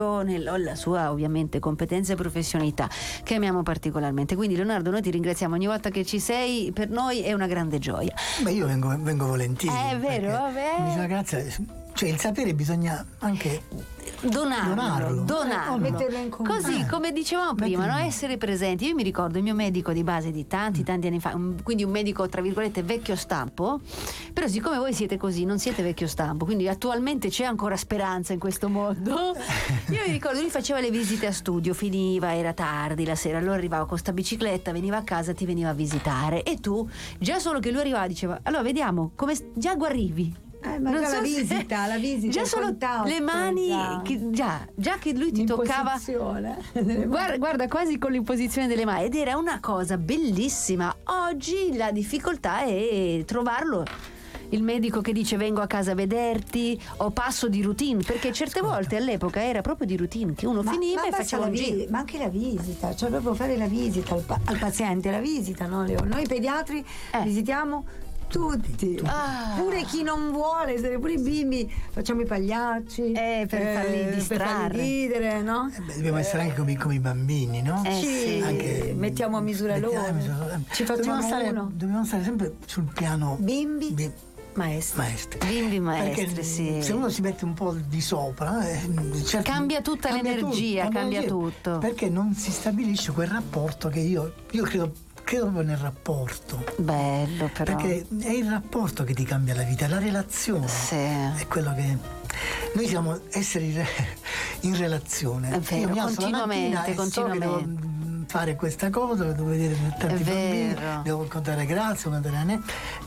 la sua ovviamente competenza e professionalità che amiamo particolarmente. Quindi Leonardo, noi ti ringraziamo ogni volta che ci sei, per noi è una grande gioia. Beh, io vengo volentieri. È vero, vabbè. Ragazza, cioè il sapere bisogna anche donarlo. Metterlo in comune. Così come dicevamo prima, no? Essere presenti. Io mi ricordo il mio medico di base di tanti anni fa, quindi un medico tra virgolette vecchio stampo, però siccome voi siete così, non siete vecchio stampo, quindi attualmente c'è ancora speranza in questo mondo. Io mi ricordo, lui faceva le visite a studio, finiva, era tardi la sera, allora arrivava con sta bicicletta, veniva a casa, ti veniva a visitare, e tu già solo che lui arrivava diceva: allora vediamo come già arrivi. Ma già la visita già solo contatto, le mani già che lui ti toccava, guarda quasi con l'imposizione delle mani, ed era una cosa bellissima. Oggi la difficoltà è trovarlo, il medico che dice vengo a casa a vederti o passo di routine, perché certe volte all'epoca era proprio di routine che uno finiva e faceva un giro. Ma anche la visita, cioè proprio fare la visita al paziente, la visita, no Leo? Noi pediatri visitiamo tutti, pure chi non vuole, pure i bimbi, facciamo i pagliacci per farli distrarre, per farli ridere, no? Dobbiamo essere anche come i bambini, no? Sì. Anche, mettiamo a misura loro. Ci facciamo dobbiamo stare sempre sul piano bimbi maestri. Bimbi maestri, perché sì. Se uno si mette un po' di sopra, cambia tutta l'energia, cambia tutto. Perché non si stabilisce quel rapporto che io credo proprio nel rapporto. Bello, però. Perché è il rapporto che ti cambia la vita, la relazione. Sì. È quello che. Noi siamo esseri in relazione. È vero, io mi alzo continuamente. So che devo fare questa cosa, devo vedere tanti bambini, devo contare grazie, contare anni.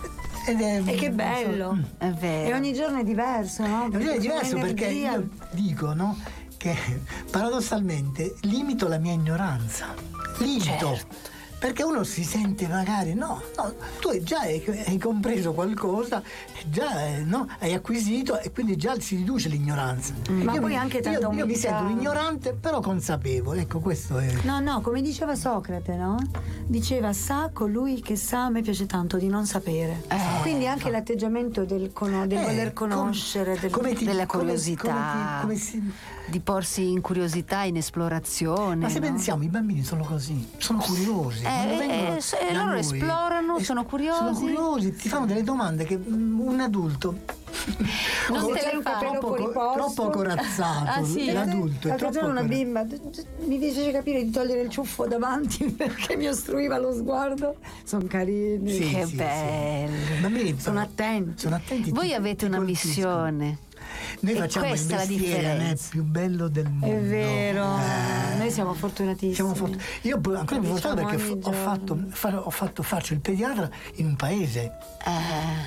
E che bello! È vero. E ogni giorno è diverso, no? Ogni giorno è diverso perché io dico, no? Che paradossalmente limito la mia ignoranza. Certo. Perché uno si sente magari no, tu già hai compreso qualcosa, già hai acquisito, e quindi già si riduce l'ignoranza. Ma poi anche tanta io mi sento ignorante però consapevole, ecco, questo è. No, come diceva Socrate, no? Diceva: sa colui che sa. A me piace tanto di non sapere, quindi anche l'atteggiamento del voler conoscere, della curiosità, di porsi in curiosità, in esplorazione. Ma se pensiamo, i bambini sono così, sono curiosi. Loro esplorano, sono curiosi, ti fanno delle domande che un adulto non te le fa. Troppo corazzato. Sì? L'adulto è troppo una bimba mi fece capire di togliere il ciuffo davanti perché mi ostruiva lo sguardo. Sono carini, che belli. Sono attenti. Voi avete una missione. Noi facciamo il mestiere più bello del mondo. È vero, noi siamo fortunatissimi. Io ancora più fortunato perché faccio il pediatra in un paese